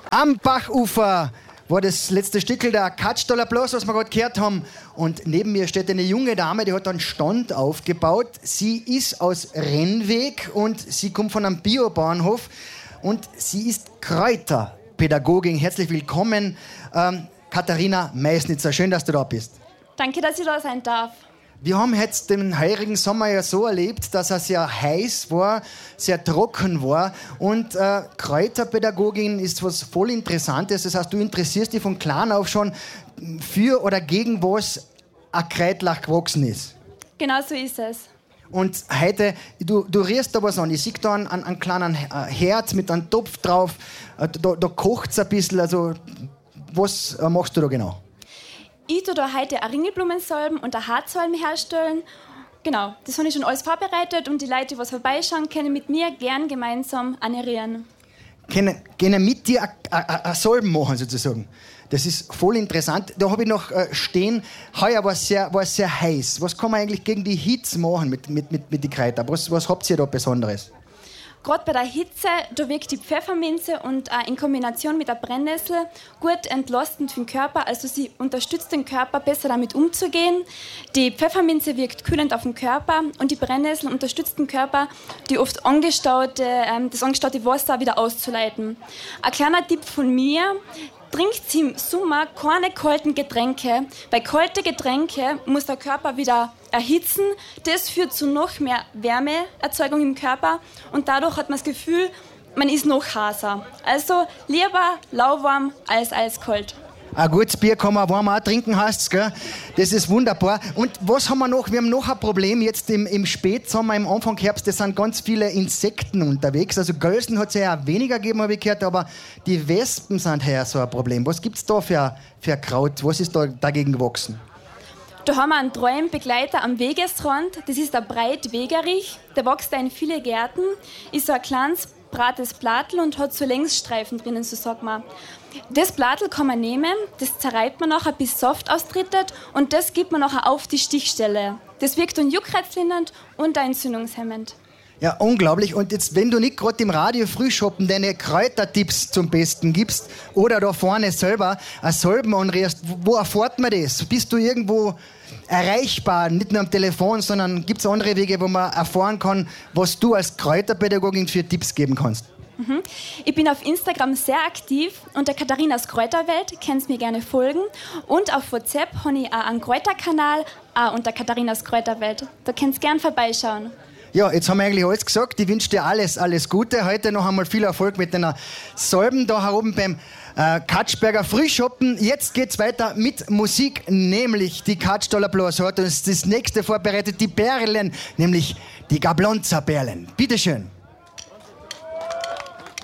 Am Bachufer war das letzte Stückel der Katschtallerplatz, was wir gerade gehört haben. Und neben mir steht eine junge Dame, die hat einen Stand aufgebaut. Sie ist aus Rennweg und sie kommt von einem Biobahnhof. Und sie ist Kräuterpädagogin. Herzlich willkommen, Katharina Meisnitzer. Schön, dass du da bist. Danke, dass ich da sein darf. Wir haben jetzt den heurigen Sommer ja so erlebt, dass er sehr heiß war, sehr trocken war. Und Kräuterpädagogin ist was voll Interessantes. Das heißt, du interessierst dich von klein auf schon für oder gegen was ein Kräutlach gewachsen ist. Genau so ist es. Und heute, du riechst da was an. Ich sehe da einen kleinen Herd mit einem Topf drauf. Da kocht es ein bisschen. Also, was machst du da genau? Ich tue da heute eine Ringelblumensalben und eine Harzsalben herstellen. Genau, das habe ich schon alles vorbereitet und die Leute, die was vorbeischauen, können mit mir gern gemeinsam anerieren. Können mit dir eine Salben machen, sozusagen. Das ist voll interessant. Da habe ich noch stehen, heuer war es sehr heiß. Was kann man eigentlich gegen die Hitze machen mit den Kräutern? Was habt ihr da Besonderes? Gerade bei der Hitze, da wirkt die Pfefferminze und in Kombination mit der Brennnessel gut entlastend für den Körper. Also sie unterstützt den Körper, besser damit umzugehen. Die Pfefferminze wirkt kühlend auf den Körper und die Brennnessel unterstützt den Körper, die oft das angestaute Wasser wieder auszuleiten. Ein kleiner Tipp von mir: Trinkt im Sommer keine kalten Getränke. Bei kalten Getränken muss der Körper wieder erhitzen. Das führt zu noch mehr Wärmeerzeugung im Körper und dadurch hat man das Gefühl, man ist noch heißer. Also lieber lauwarm als eiskalt. Ein gutes Bier kann man warm auch trinken, heißt's, gell? Das ist wunderbar. Und was haben wir noch? Wir haben noch ein Problem jetzt im Spätsommer, im Anfang Herbst. Es sind ganz viele Insekten unterwegs. Also Gölsen hat es ja weniger gegeben, habe ich gehört, aber die Wespen sind heuer so ein Problem. Was gibt's da für Kraut? Was ist da dagegen gewachsen? Da haben wir einen treuen Begleiter am Wegesrand. Das ist der Breitwegerich. Der wächst in viele Gärten. Ist so ein kleines, brates Blattl und hat so Längsstreifen drinnen, so sagt man. Das Blattl kann man nehmen, das zerreibt man nachher, bis Saft austritt und das gibt man nachher auf die Stichstelle. Das wirkt dann juckreizlindernd und entzündungshemmend. Ja, unglaublich. Und jetzt, wenn du nicht gerade im Radio Frühschoppen deine Kräutertipps zum Besten gibst oder da vorne selber eine Salben anrührst, wo erfährt man das? Bist du irgendwo erreichbar, nicht nur am Telefon, sondern gibt es andere Wege, wo man erfahren kann, was du als Kräuterpädagogin für Tipps geben kannst? Ich bin auf Instagram sehr aktiv unter Katharinas Kräuterwelt, kannst mir gerne folgen. Und auf WhatsApp habe ich auch einen Kräuterkanal, auch unter Katharinas Kräuterwelt. Da kannst du gerne vorbeischauen. Ja, jetzt haben wir eigentlich alles gesagt. Ich wünsche dir alles Gute. Heute noch einmal viel Erfolg mit den Salben da oben beim Katschberger Frühschoppen. Jetzt geht's weiter mit Musik, nämlich die Katschtallerplatz hat uns das nächste vorbereitet, die Perlen, nämlich die Gablonzer Perlen. Bitteschön.